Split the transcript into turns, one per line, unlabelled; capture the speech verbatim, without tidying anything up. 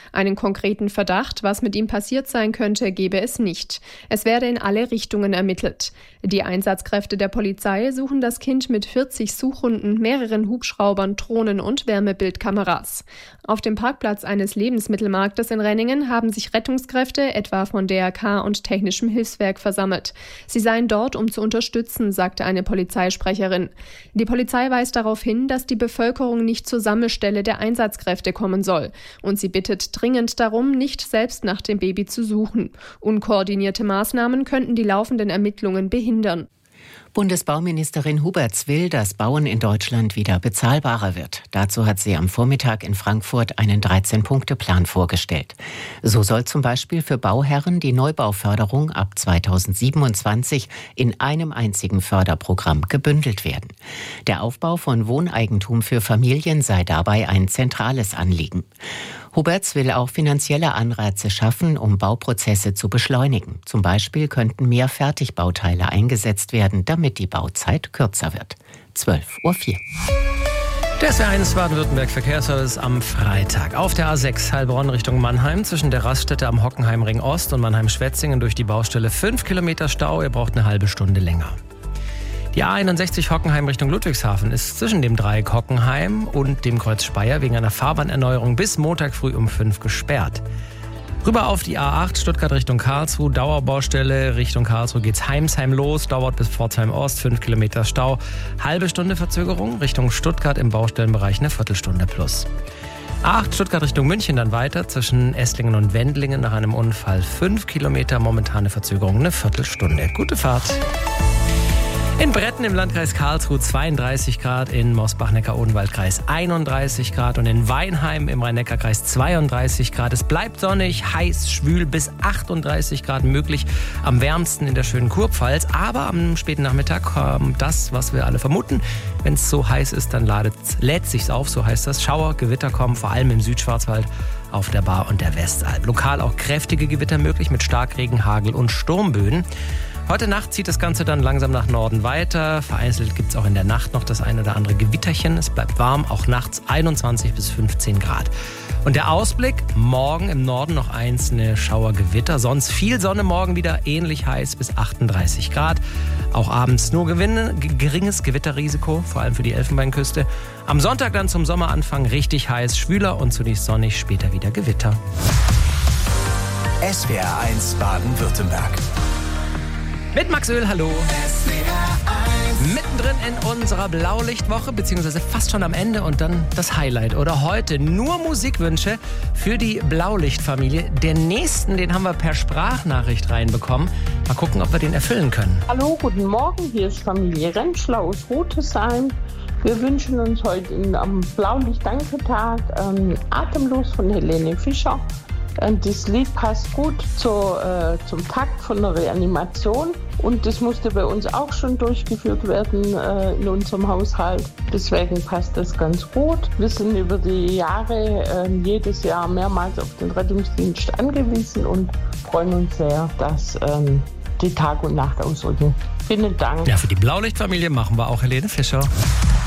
Einen konkreten Verdacht, was mit ihm passiert sein könnte, gebe es nicht. Es werde in alle Richtungen ermittelt. Die Einsatzkräfte der Polizei suchen das Kind mit vierzig Suchhunden, mehreren Hubschraubern, Drohnen und Wärmebildkameras. Auf dem Parkplatz eines Lebensmittelmarktes in Renningen haben sich Rettungskräfte, etwa von D R K und Technischem Hilfswerk, versammelt. Sie seien dort, um zu unterstützen, sagte eine Polizeisprecherin. Die Polizei weist darauf hin, dass die Bevölkerung nicht zur Sammelstelle der Einsatzkräfte kommen soll. Und sie bittet dringend darum, nicht selbst nach dem Baby zu suchen. Unkoordinierte Maßnahmen könnten die laufenden Ermittlungen behindern.
Bundesbauministerin Huberts will, dass Bauen in Deutschland wieder bezahlbarer wird. Dazu hat sie am Vormittag in Frankfurt einen dreizehn-Punkte-Plan vorgestellt. So soll zum Beispiel für Bauherren die Neubauförderung ab zweitausendsiebenundzwanzig in einem einzigen Förderprogramm gebündelt werden. Der Aufbau von Wohneigentum für Familien sei dabei ein zentrales Anliegen. Huberts will auch finanzielle Anreize schaffen, um Bauprozesse zu beschleunigen. Zum Beispiel könnten mehr Fertigbauteile eingesetzt werden, damit die Bauzeit kürzer wird. zwölf Uhr vier.
Der S W R eins Baden-Württemberg Verkehrsservice am Freitag. Auf der A sechs Heilbronn Richtung Mannheim zwischen der Raststätte am Hockenheimring Ost und Mannheim-Schwetzingen durch die Baustelle fünf Kilometer Stau. Ihr braucht eine halbe Stunde länger. Die A einundsechzig Hockenheim Richtung Ludwigshafen ist zwischen dem Dreieck Hockenheim und dem Kreuz Speyer wegen einer Fahrbahnerneuerung bis Montag früh um fünf gesperrt. Rüber auf die A acht Stuttgart Richtung Karlsruhe, Dauerbaustelle Richtung Karlsruhe geht's Heimsheim los, dauert bis Pforzheim Ost, fünf Kilometer Stau, halbe Stunde Verzögerung, Richtung Stuttgart im Baustellenbereich eine Viertelstunde plus. A acht Stuttgart Richtung München dann weiter, zwischen Esslingen und Wendlingen nach einem Unfall fünf Kilometer, momentane Verzögerung eine Viertelstunde. Gute Fahrt. In Bretten im Landkreis Karlsruhe zweiunddreißig Grad, in Mosbach-Neckar-Odenwald-Kreis einunddreißig Grad und in Weinheim im Rhein-Neckar-Kreis zweiunddreißig Grad. Es bleibt sonnig, heiß, schwül, bis achtunddreißig Grad möglich, am wärmsten in der schönen Kurpfalz. Aber am späten Nachmittag kommt das, was wir alle vermuten. Wenn es so heiß ist, dann lädt es sich auf, so heißt das. Schauer, Gewitter kommen, vor allem im Südschwarzwald, auf der Baar und der Westalb. Lokal auch kräftige Gewitter möglich mit Starkregen, Hagel und Sturmböen. Heute Nacht zieht das Ganze dann langsam nach Norden weiter. Vereinzelt gibt es auch in der Nacht noch das ein oder andere Gewitterchen. Es bleibt warm, auch nachts einundzwanzig bis fünfzehn Grad. Und der Ausblick, morgen im Norden noch einzelne Schauergewitter. Sonst viel Sonne, morgen wieder ähnlich heiß bis achtunddreißig Grad. Auch abends nur Gewinne, geringes Gewitterrisiko, vor allem für die Elfenbeinküste. Am Sonntag dann zum Sommeranfang richtig heiß, schwüler und zunächst sonnig, später wieder Gewitter.
S W R eins Baden-Württemberg.
Mit Max Öl, hallo. Mittendrin in unserer Blaulichtwoche, beziehungsweise fast schon am Ende und dann das Highlight. Oder heute nur Musikwünsche für die Blaulichtfamilie. Den nächsten, den haben wir per Sprachnachricht reinbekommen. Mal gucken, ob wir den erfüllen können.
Hallo, guten Morgen, hier ist Familie Rentschler aus Rotesheim. Wir wünschen uns heute am Blaulicht-Danke-Tag ähm, Atemlos von Helene Fischer. Das Lied passt gut zur, äh, zum Takt von der Reanimation und das musste bei uns auch schon durchgeführt werden äh, in unserem Haushalt. Deswegen passt das ganz gut. Wir sind über die Jahre äh, jedes Jahr mehrmals auf den Rettungsdienst angewiesen und freuen uns sehr, dass ähm, die Tag- und Nacht ausrücken. Vielen Dank.
Ja, für die Blaulichtfamilie machen wir auch Helene Fischer.